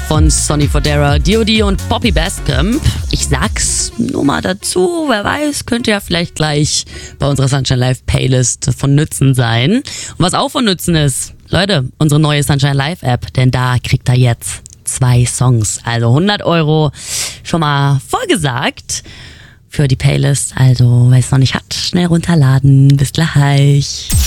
von Sonny Fodera, D.O.D. und Poppy Bascomb. Ich sag's nur mal dazu, wer weiß, könnte ja vielleicht gleich bei unserer Sunshine Live Playlist von Nützen sein. Und was auch von Nützen ist, Leute, unsere neue Sunshine Live App, denn da kriegt ihr jetzt 2 Songs, also 100 € schon mal vorgesagt für die Playlist. Also, wer es noch nicht hat, schnell runterladen. Bis gleich.